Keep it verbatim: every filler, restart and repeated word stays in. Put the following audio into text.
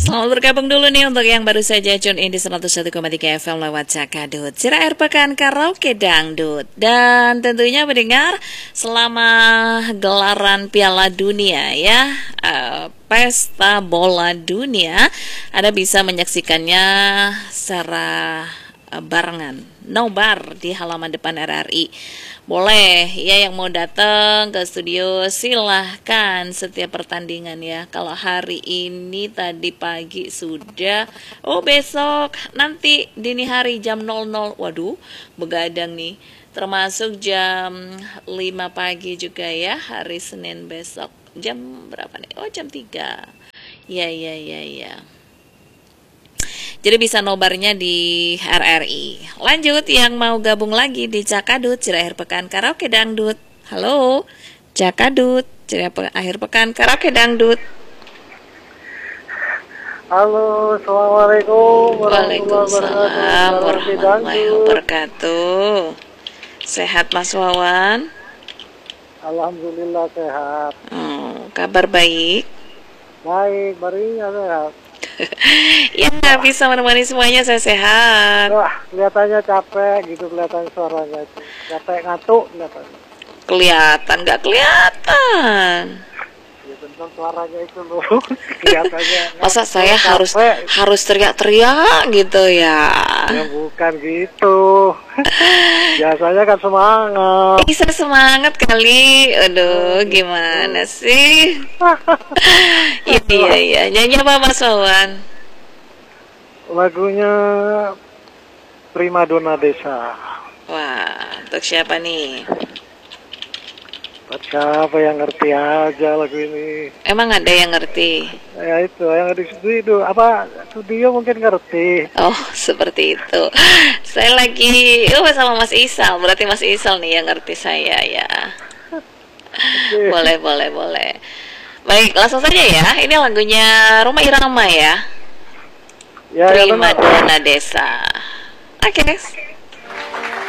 Selamat bergabung dulu nih untuk yang baru saja tune in di seratus satu koma tiga F M lewat Cakadut, Cira Air Pekan Karaoke Dangdut. Dan tentunya mendengar selama gelaran Piala Dunia ya, uh, Pesta Bola Dunia, Anda bisa menyaksikannya secara uh, barengan, nobar di halaman depan R R I. Boleh ya yang mau datang ke studio silahkan setiap pertandingan ya. Kalau hari ini tadi pagi sudah, oh besok nanti dini hari jam nol nol. Waduh, begadang nih. Termasuk jam lima pagi juga ya, hari Senin besok. Jam berapa nih? Oh jam tiga. Ya ya ya ya. Jadi bisa nobarnya di R R I. Lanjut yang mau gabung lagi di Cakadut, Cira Akhir Pekan Karaoke Dangdut. Halo, Cakadut, Cira Akhir Pekan Karaoke Dangdut. Halo, assalamualaikum Waalaikumsalam warahmatullahi wabarakatuh. Sehat Mas Wawan? Alhamdulillah sehat. Oh, kabar baik? Baik, barunya sehat. Ya nggak bisa menemani semuanya, saya sehat. Wah, kelihatannya capek gitu, kelihatan suaranya. Capek ngantuk kelihatannya. Kelihatan nggak kelihatan? Ya tentang suaranya itu loh, kelihatannya. Masa saya capek. harus harus teriak-teriak gitu ya? Ya bukan gitu. Biasanya kan semangat. Bisa semangat kali. Aduh, gimana sih? Iya iya. Nyanyi apa Mas Wawan? Lagunya Primadona Desa. Wah, untuk siapa nih? Buat siapa yang ngerti aja lagu ini. Emang ada yang ngerti? Ya itu, yang di studio apa studio mungkin ngerti. Oh, seperti itu. Saya lagi oh sama Mas Isal, berarti Mas Isal nih yang ngerti saya ya. Boleh, boleh, boleh. Baik, langsung saja ya. Ini lagunya Rhoma Irama ya. Ya, ya benar. Primadona Desa. Oke, okay.